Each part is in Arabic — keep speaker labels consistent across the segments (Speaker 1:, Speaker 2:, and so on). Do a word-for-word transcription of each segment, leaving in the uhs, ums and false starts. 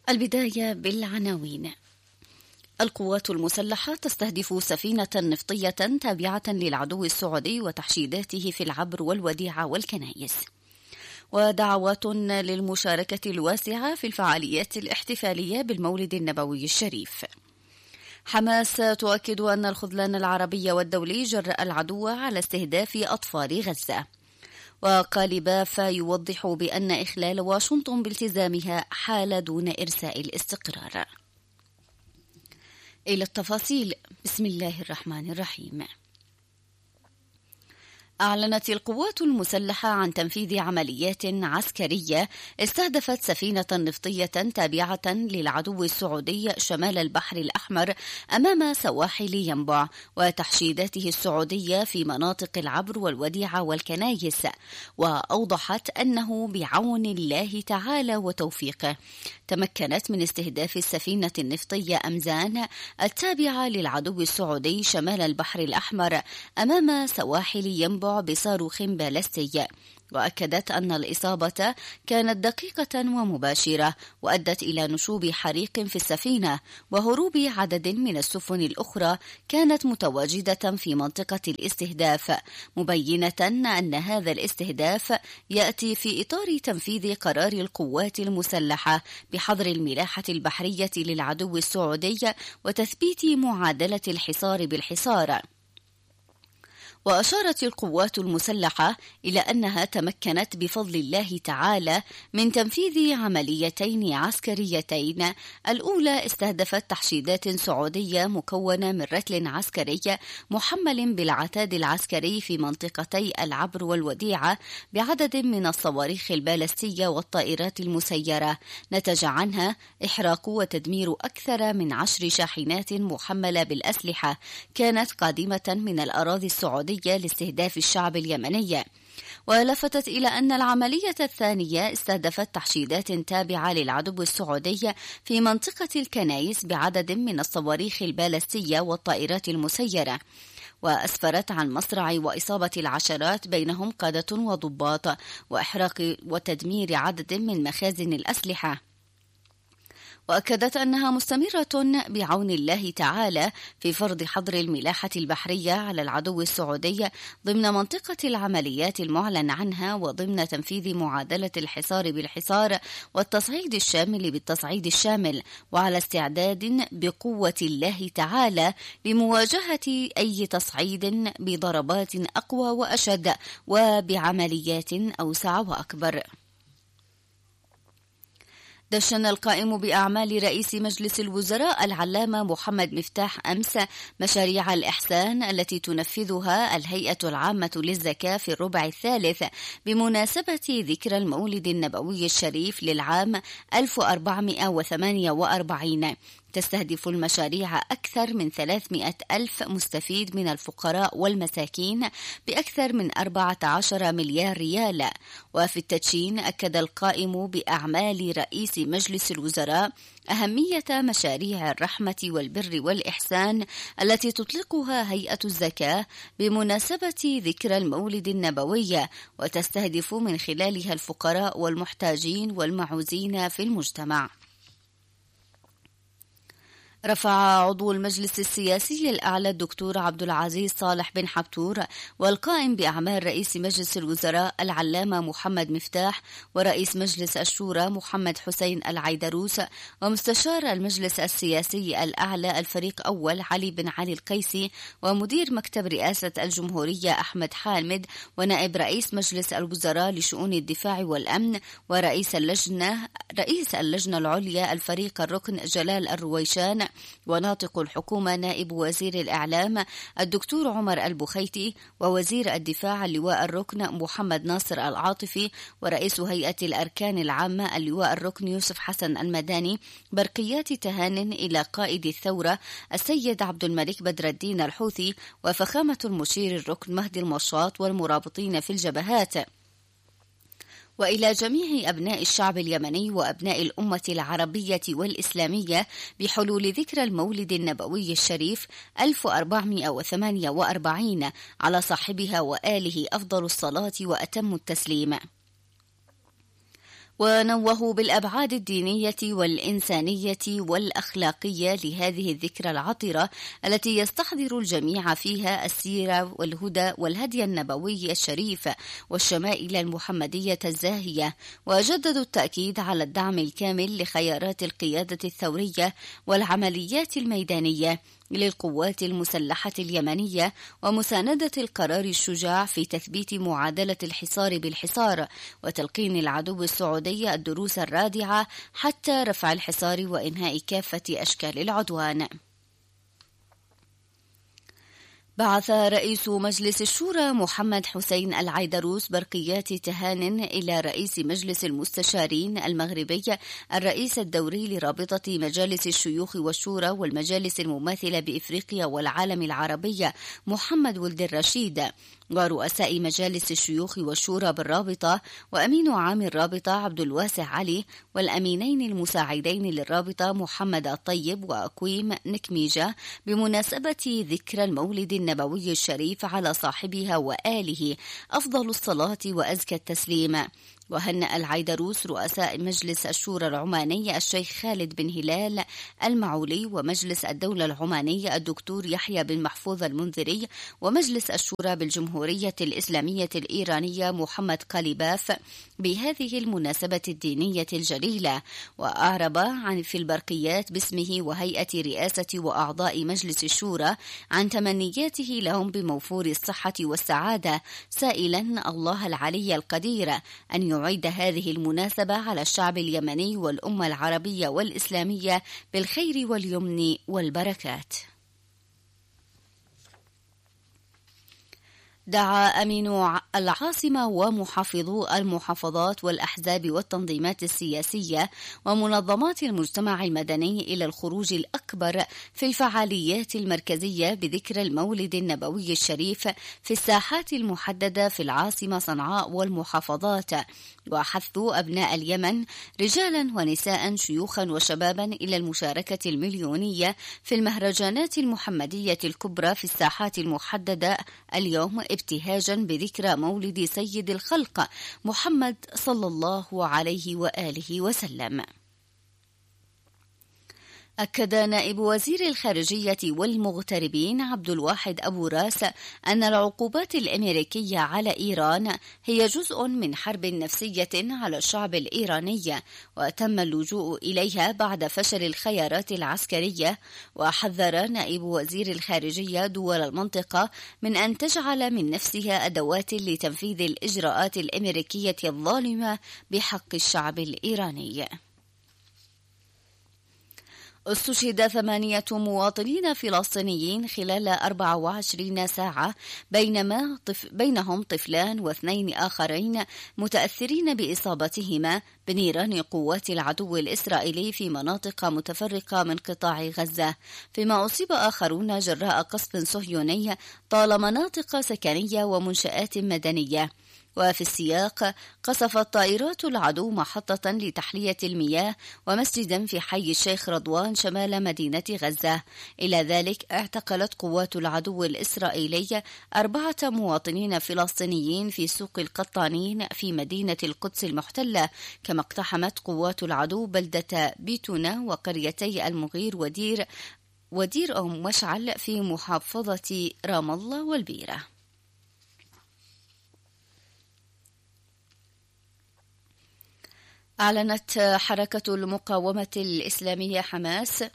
Speaker 1: البداية بالعناوين. القوات المسلحة تستهدف سفينة نفطية تابعة للعدو السعودي وتحشيداته في العبر والوديعة والكنائس. ودعوات للمشاركة الواسعة في الفعاليات الاحتفالية بالمولد النبوي الشريف. حماس تؤكد أن الخذلان العربي والدولي جرأ العدو على استهداف أطفال غزة. وقالباف يوضح بأن إخلال واشنطن بالتزامها حال دون إرساء الاستقرار. إلى التفاصيل. بسم الله الرحمن الرحيم. أعلنت القوات المسلحة عن تنفيذ عمليات عسكرية استهدفت سفينة نفطية تابعة للعدو السعودي شمال البحر الأحمر أمام سواحل ينبع وتحشيداته السعودية في مناطق العبر والوديعة والكنايس، وأوضحت أنه بعون الله تعالى وتوفيقه تمكنت من استهداف السفينة النفطية أمزان التابعة للعدو السعودي شمال البحر الأحمر أمام سواحل ينبع بصاروخ بالستي. وأكدت أن الإصابة كانت دقيقة ومباشرة وأدت إلى نشوب حريق في السفينة وهروب عدد من السفن الأخرى كانت متواجدة في منطقة الاستهداف، مبينة أن هذا الاستهداف يأتي في إطار تنفيذ قرار القوات المسلحة بحظر الملاحة البحرية للعدو السعودي وتثبيت معادلة الحصار بالحصار. وأشارت القوات المسلحة إلى أنها تمكنت بفضل الله تعالى من تنفيذ عمليتين عسكريتين. الأولى استهدفت تحشيدات سعودية مكونة من رتل عسكري محمل بالعتاد العسكري في منطقتي العبر والوديعة بعدد من الصواريخ البالستية والطائرات المسيرة، نتج عنها إحراق وتدمير أكثر من عشر شاحنات محملة بالأسلحة كانت قادمة من الأراضي السعودية لاستهداف الشعب اليمني. ولفتت إلى أن العملية الثانية استهدفت تحشيدات تابعة للعدو السعودي في منطقة الكنائس بعدد من الصواريخ البالستية والطائرات المسيرة، وأسفرت عن مصرع وإصابة العشرات بينهم قادة وضباط وإحراق وتدمير عدد من مخازن الأسلحة. وأكدت أنها مستمرة بعون الله تعالى في فرض حظر الملاحة البحرية على العدو السعودي ضمن منطقة العمليات المعلن عنها وضمن تنفيذ معادلة الحصار بالحصار والتصعيد الشامل بالتصعيد الشامل، وعلى استعداد بقوة الله تعالى لمواجهة أي تصعيد بضربات أقوى وأشد وبعمليات أوسع وأكبر. دشن القائم بأعمال رئيس مجلس الوزراء العلامة محمد مفتاح أمس مشاريع الإحسان التي تنفذها الهيئة العامة للزكاة في الربع الثالث بمناسبة ذكرى المولد النبوي الشريف للعام ألف وأربعمائة وثمانية وأربعين. تستهدف المشاريع أكثر من ثلاثمائة ألف مستفيد من الفقراء والمساكين بأكثر من أربعة عشر مليار ريال. وفي التدشين أكد القائم بأعمال رئيس مجلس الوزراء أهمية مشاريع الرحمة والبر والإحسان التي تطلقها هيئة الزكاة بمناسبة ذكرى المولد النبوي، وتستهدف من خلالها الفقراء والمحتاجين والمعوزين في المجتمع. رفع عضو المجلس السياسي الأعلى الدكتور عبد العزيز صالح بن حبتور والقائم بأعمال رئيس مجلس الوزراء العلامة محمد مفتاح ورئيس مجلس الشورى محمد حسين العيدروس ومستشار المجلس السياسي الأعلى الفريق أول علي بن علي القيسي ومدير مكتب رئاسة الجمهورية أحمد حامد ونائب رئيس مجلس الوزراء لشؤون الدفاع والأمن ورئيس اللجنة رئيس اللجنة العليا الفريق الركن جلال الرويشان وناطق الحكومة نائب وزير الإعلام الدكتور عمر البخيتي ووزير الدفاع اللواء الركن محمد ناصر العاطفي ورئيس هيئة الأركان العامة اللواء الركن يوسف حسن المداني، برقيات تهان إلى قائد الثورة السيد عبد الملك بدر الدين الحوثي وفخامة المشير الركن مهدي المشاط والمرابطين في الجبهات، وإلى جميع أبناء الشعب اليمني وأبناء الأمة العربية والإسلامية بحلول ذكرى المولد النبوي الشريف ألف وأربعمائة وثمانية وأربعين على صاحبها وآله أفضل الصلاة وأتم التسليم. ونوهوا بالأبعاد الدينية والإنسانية والأخلاقية لهذه الذكرى العطرة التي يستحضر الجميع فيها السيرة والهدى والهدي النبوي الشريف والشمائل المحمدية الزاهية، وجددوا التأكيد على الدعم الكامل لخيارات القيادة الثورية والعمليات الميدانية للقوات المسلحة اليمنية، ومساندة القرار الشجاع في تثبيت معادلة الحصار بالحصار، وتلقين العدو السعودي الدروس الرادعة حتى رفع الحصار وإنهاء كافة أشكال العدوان. بعث رئيس مجلس الشورى محمد حسين العيدروس برقيات تهان إلى رئيس مجلس المستشارين المغربي الرئيس الدوري لرابطة مجالس الشيوخ والشورى والمجالس المماثلة بإفريقيا والعالم العربي محمد ولد الرشيد، ورؤساء مجالس الشيوخ والشورى بالرابطة، وأمين عام الرابطة عبد الواسع علي، والأمينين المساعدين للرابطة محمد الطيب وأكويم نكميجة، بمناسبة ذكرى المولد النبوي الشريف على صاحبها وآله أفضل الصلاة وأزكى التسليم. وهنأ العيدروس رؤساء مجلس الشورى العماني الشيخ خالد بن هلال المعولي، ومجلس الدولة العماني الدكتور يحيى بن محفوظ المنذري، ومجلس الشورى بالجمهورية الإسلامية الإيرانية محمد قليباف بهذه المناسبة الدينية الجليلة، وأعرب عن في البرقيات باسمه وهيئة رئاسة وأعضاء مجلس الشورى عن تمنياته لهم بموفور الصحة والسعادة، سائلا الله العلي القدير أن يعيد هذه المناسبة على الشعب اليمني والأمة العربية والإسلامية بالخير واليمن والبركات. دعا أمين العاصمة ومحافظو المحافظات والأحزاب والتنظيمات السياسية ومنظمات المجتمع المدني إلى الخروج الأكبر في الفعاليات المركزية بذكرى المولد النبوي الشريف في الساحات المحددة في العاصمة صنعاء والمحافظات، وحثوا أبناء اليمن رجالا ونساء شيوخا وشبابا إلى المشاركة المليونية في المهرجانات المحمدية الكبرى في الساحات المحددة اليوم، ابتهاجا بذكرى مولد سيد الخلق محمد صلى الله عليه وآله وسلم. أكد نائب وزير الخارجية والمغتربين عبد الواحد أبو راس أن العقوبات الأمريكية على إيران هي جزء من حرب نفسية على الشعب الإيراني، وتم اللجوء إليها بعد فشل الخيارات العسكرية. وحذر نائب وزير الخارجية دول المنطقة من أن تجعل من نفسها أدوات لتنفيذ الإجراءات الأمريكية الظالمة بحق الشعب الإيراني. استشهد ثمانية مواطنين فلسطينيين خلال أربع وعشرين ساعة، بينما طف بينهم طفلان واثنين آخرين متأثرين بإصابتهما بنيران قوات العدو الإسرائيلي في مناطق متفرقة من قطاع غزة، فيما أصيب آخرون جراء قصف صهيوني طال مناطق سكنية ومنشآت مدنية. وفي السياق قصفت طائرات العدو محطة لتحلية المياه ومسجدا في حي الشيخ رضوان شمال مدينة غزة. إلى ذلك اعتقلت قوات العدو الإسرائيلي أربعة مواطنين فلسطينيين في سوق القطانين في مدينة القدس المحتلة، كما اقتحمت قوات العدو بلدة بيتونا وقريتي المغير ودير ودير أم مشعل في محافظة رام الله والبيرة. أعلنت حركة المقاومة الإسلامية حماس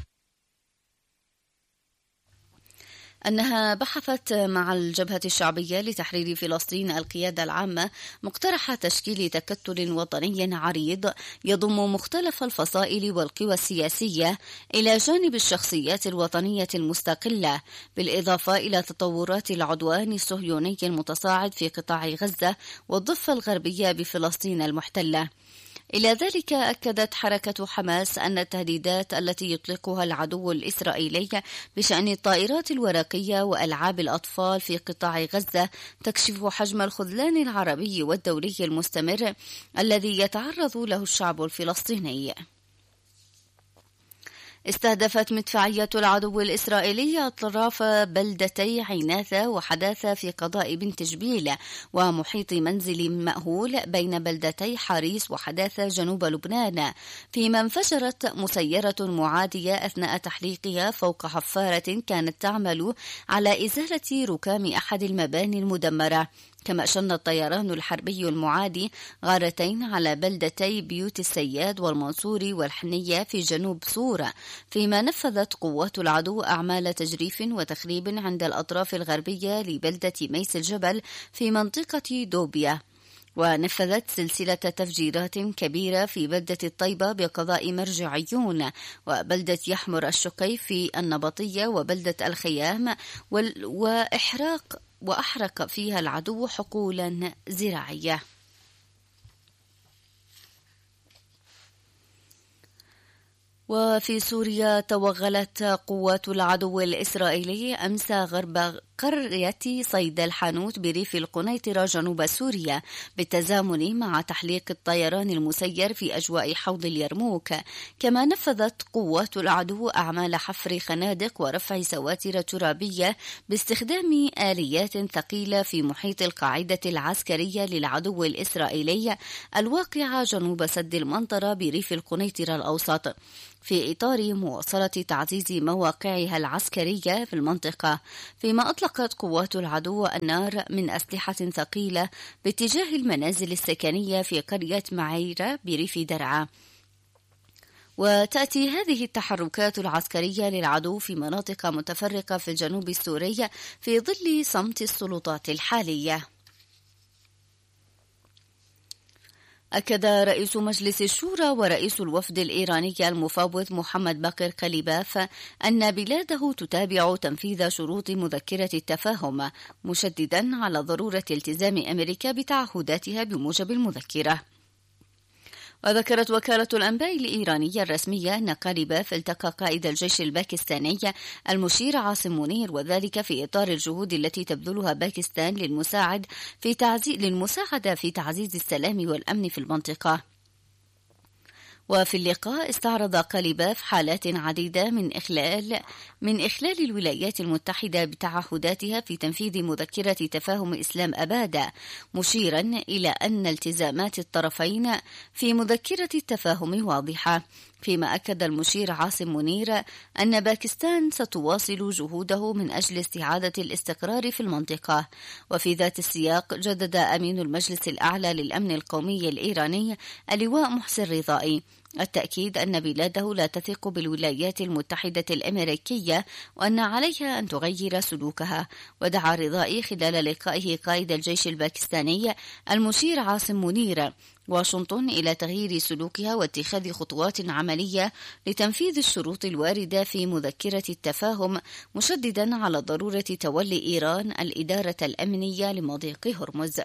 Speaker 1: أنها بحثت مع الجبهة الشعبية لتحرير فلسطين القيادة العامة مقترح تشكيل تكتل وطني عريض يضم مختلف الفصائل والقوى السياسية إلى جانب الشخصيات الوطنية المستقلة، بالإضافة إلى تطورات العدوان الصهيوني المتصاعد في قطاع غزة والضفة الغربية بفلسطين المحتلة. إلى ذلك أكدت حركة حماس أن التهديدات التي يطلقها العدو الإسرائيلي بشأن الطائرات الورقية وألعاب الأطفال في قطاع غزة تكشف حجم الخذلان العربي والدولي المستمر الذي يتعرض له الشعب الفلسطيني. استهدفت مدفعية العدو الإسرائيلي أطراف بلدتي عناثة وحداثة في قضاء بنت جبيل ومحيط منزل مأهول بين بلدتي حاريس وحداثة جنوب لبنان، فيما انفجرت مسيرة معادية أثناء تحليقها فوق حفارة كانت تعمل على إزالة ركام أحد المباني المدمرة. كما شن الطيران الحربي المعادي غارتين على بلدتي بيوت السياد والمنصوري والحنية في جنوب سورة، فيما نفذت قوات العدو أعمال تجريف وتخريب عند الأطراف الغربية لبلدة ميس الجبل في منطقة دوبيا، ونفذت سلسلة تفجيرات كبيرة في بلدة الطيبة بقضاء مرجعيون وبلدة يحمر الشقي في النبطية وبلدة الخيام، وإحراق وأحرق فيها العدو حقولا زراعية. وفي سوريا توغلت قوات العدو الإسرائيلي أمس غرب قرية صيد الحانوت بريف القنيطرة جنوب سوريا بالتزامن مع تحليق الطيران المسير في أجواء حوض اليرموك. كما نفذت قوات العدو أعمال حفر خنادق ورفع سواتر ترابية باستخدام آليات ثقيلة في محيط القاعدة العسكرية للعدو الإسرائيلي الواقعة جنوب سد المنطرة بريف القنيطرة الأوسط، في إطار مواصلة تعزيز مواقعها العسكرية في المنطقة. فيما أطلقت قوات العدو النار من أسلحة ثقيلة باتجاه المنازل السكنية في قرية معيرة بريف درعا. وتأتي هذه التحركات العسكرية للعدو في مناطق متفرقة في الجنوب السوري في ظل صمت السلطات الحالية. أكد رئيس مجلس الشورى ورئيس الوفد الإيراني المفاوض محمد باقر كليباف أن بلاده تتابع تنفيذ شروط مذكرة التفاهم، مشددا على ضرورة التزام أمريكا بتعهداتها بموجب المذكرة. وذكرت وكالة الأنباء الإيرانية الرسمية أن كليباف التقى قائد الجيش الباكستاني المشير عاصم منير، وذلك في إطار الجهود التي تبذلها باكستان للمساعد في تعزيز للمساعدة في تعزيز السلام والأمن في المنطقة. وفي اللقاء استعرض كليباف حالات عديدة من إخلال من إخلال الولايات المتحدة بتعهداتها في تنفيذ مذكرة تفاهم إسلام أباد، مشيرا إلى أن التزامات الطرفين في مذكرة التفاهم واضحة. فيما أكد المشير عاصم منير أن باكستان ستواصل جهوده من أجل استعادة الاستقرار في المنطقة. وفي ذات السياق جدد أمين المجلس الأعلى للأمن القومي الإيراني اللواء محسن رضائي التأكيد أن بلاده لا تثق بالولايات المتحدة الأمريكية وأن عليها أن تغير سلوكها. ودعا رضائي خلال لقائه قائد الجيش الباكستاني المشير عاصم منير واشنطن إلى تغيير سلوكها واتخاذ خطوات عملية لتنفيذ الشروط الواردة في مذكرة التفاهم، مشددا على ضرورة تولي إيران الإدارة الأمنية لمضيق هرمز.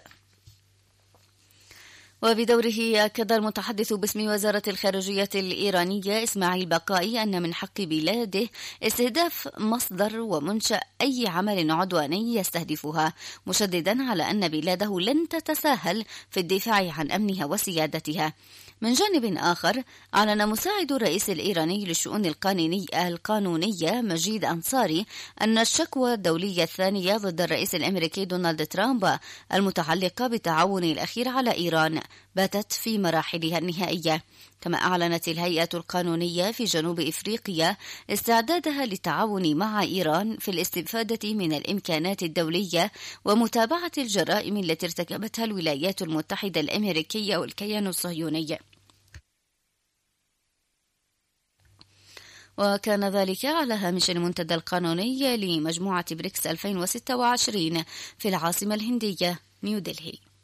Speaker 1: وبدوره أكد المتحدث باسم وزارة الخارجية الإيرانية إسماعيل بقائي أن من حق بلاده استهداف مصدر ومنشأ أي عمل عدواني يستهدفها، مشددا على أن بلاده لن تتساهل في الدفاع عن أمنها وسيادتها. من جانب آخر، أعلن مساعد الرئيس الإيراني للشؤون القانونية مجيد أنصاري أن الشكوى الدولية الثانية ضد الرئيس الأمريكي دونالد ترامب المتعلقة بالتعاون الأخير على إيران باتت في مراحلها النهائية. كما أعلنت الهيئة القانونية في جنوب إفريقيا استعدادها للتعاون مع إيران في الاستفادة من الإمكانات الدولية ومتابعة الجرائم التي ارتكبتها الولايات المتحدة الأمريكية والكيان الصهيوني. وكان ذلك على هامش المنتدى القانوني لمجموعة بريكس ألفين وستة وعشرين في العاصمة الهندية نيودلهي.